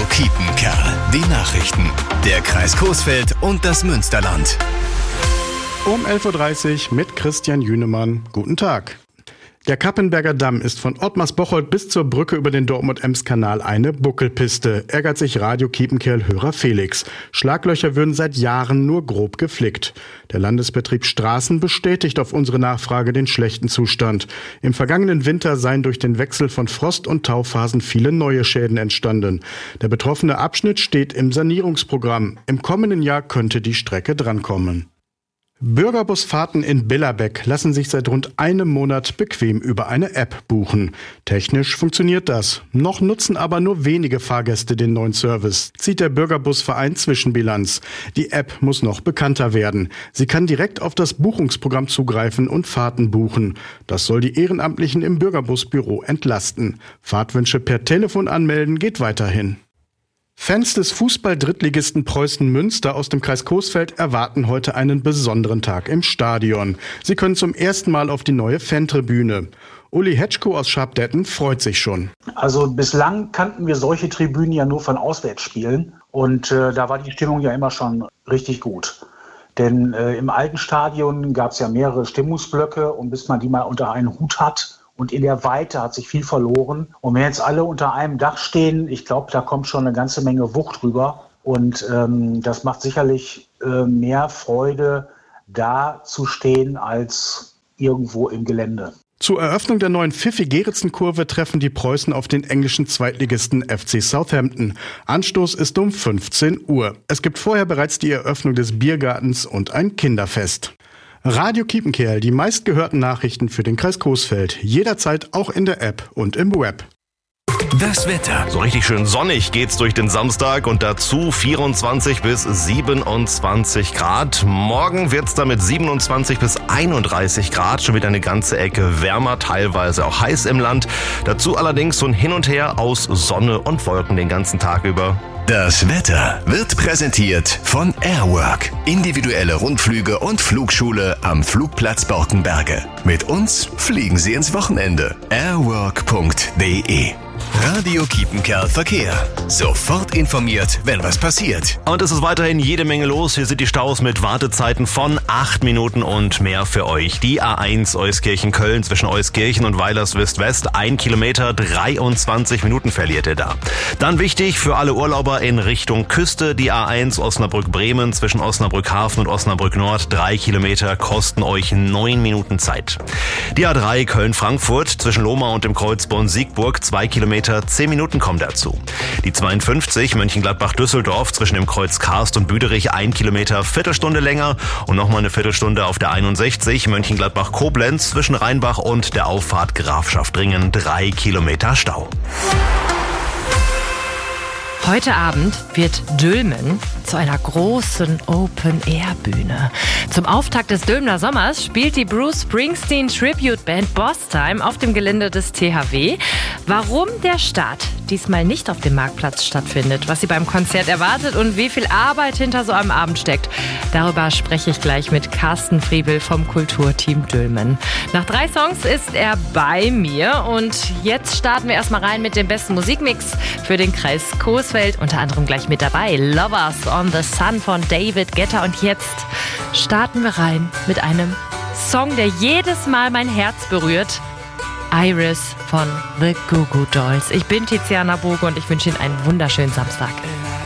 Kiepenkerl. Die Nachrichten. Der Kreis Coesfeld und das Münsterland. Um 11.30 Uhr mit Christian Jünemann. Guten Tag. Der Kappenberger Damm ist von Ottmarsbocholt bis zur Brücke über den Dortmund-Ems-Kanal eine Buckelpiste, ärgert sich Radio Kiepenkerl-Hörer Felix. Schlaglöcher würden seit Jahren nur grob geflickt. Der Landesbetrieb Straßen bestätigt auf unsere Nachfrage den schlechten Zustand. Im vergangenen Winter seien durch den Wechsel von Frost- und Tauphasen viele neue Schäden entstanden. Der betroffene Abschnitt steht im Sanierungsprogramm. Im kommenden Jahr könnte die Strecke drankommen. Bürgerbusfahrten in Billerbeck lassen sich seit rund einem Monat bequem über eine App buchen. Technisch funktioniert das. Noch nutzen aber nur wenige Fahrgäste den neuen Service, zieht der Bürgerbusverein Zwischenbilanz. Die App muss noch bekannter werden. Sie kann direkt auf das Buchungsprogramm zugreifen und Fahrten buchen. Das soll die Ehrenamtlichen im Bürgerbusbüro entlasten. Fahrtwünsche per Telefon anmelden geht weiterhin. Fans des Fußball-Drittligisten Preußen Münster aus dem Kreis Coesfeld erwarten heute einen besonderen Tag im Stadion. Sie können zum ersten Mal auf die neue Fantribüne. Uli Hetschko aus Scharpdetten freut sich schon. Also bislang kannten wir solche Tribünen ja nur von Auswärtsspielen und da war die Stimmung ja immer schon richtig gut. Denn im alten Stadion gab es ja mehrere Stimmungsblöcke und bis man die mal unter einen Hut hat, und in der Weite hat sich viel verloren. Und wenn jetzt alle unter einem Dach stehen, ich glaube, da kommt schon eine ganze Menge Wucht rüber. Und das macht sicherlich mehr Freude, da zu stehen, als irgendwo im Gelände. Zur Eröffnung der neuen Pfiffi-Geritzen-Kurve treffen die Preußen auf den englischen Zweitligisten FC Southampton. Anstoß ist um 15 Uhr. Es gibt vorher bereits die Eröffnung des Biergartens und ein Kinderfest. Radio Kiepenkerl, die meistgehörten Nachrichten für den Kreis Coesfeld. Jederzeit auch in der App und im Web. Das Wetter. So richtig schön sonnig geht's durch den Samstag und dazu 24 bis 27 Grad. Morgen wird's dann mit 27 bis 31 Grad schon wieder eine ganze Ecke wärmer, teilweise auch heiß im Land. Dazu allerdings so ein Hin und Her aus Sonne und Wolken den ganzen Tag über. Das Wetter wird präsentiert von Airwork. Individuelle Rundflüge und Flugschule am Flugplatz Borkenberge. Mit uns fliegen Sie ins Wochenende. airwork.de. Radio Kiepenkerl Verkehr. Sofort informiert, wenn was passiert. Und es ist weiterhin jede Menge los. Hier sind die Staus mit Wartezeiten von 8 Minuten und mehr für euch. Die A1 Euskirchen-Köln zwischen Euskirchen und Weilerswist-West. 1 Kilometer, 23 Minuten verliert ihr da. Dann wichtig für alle Urlauber in Richtung Küste. Die A1 Osnabrück-Bremen zwischen Osnabrück-Hafen und Osnabrück-Nord. 3 Kilometer kosten euch 9 Minuten Zeit. Die A3 Köln-Frankfurt zwischen Lohmar und dem Kreuz Bonn-Siegburg. 2 Kilometer, 10 Minuten kommen dazu. Die 52 Mönchengladbach-Düsseldorf zwischen dem Kreuz Karst und Büderich 1 Kilometer, Viertelstunde länger und nochmal eine Viertelstunde auf der 61 Mönchengladbach-Koblenz zwischen Rheinbach und der Auffahrt Grafschaftringen 3 Kilometer Stau. Heute Abend wird Dülmen zu einer großen Open-Air-Bühne. Zum Auftakt des Dülmener Sommers spielt die Bruce Springsteen Tribute Band Boss Time auf dem Gelände des THW. Warum der Start diesmal nicht auf dem Marktplatz stattfindet, was sie beim Konzert erwartet und wie viel Arbeit hinter so einem Abend steckt, darüber spreche ich gleich mit Carsten Friebel vom Kulturteam Dülmen. Nach 3 Songs ist er bei mir und jetzt starten wir erstmal rein mit dem besten Musikmix für den Kreis Coesfeld. Unter anderem gleich mit dabei Lovers on the Sun von David Guetta. Und jetzt starten wir rein mit einem Song, der jedes Mal mein Herz berührt. Iris von The Goo Goo Dolls. Ich bin Tiziana Boge und ich wünsche Ihnen einen wunderschönen Samstag.